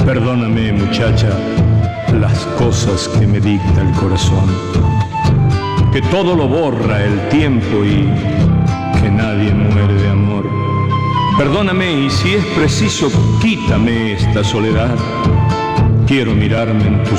Perdóname, muchacha, las cosas que me dicta el corazón, que todo lo borra el tiempo y que nadie muere de amor. Perdóname y si es preciso, quítame esta soledad. Quiero mirarme en tus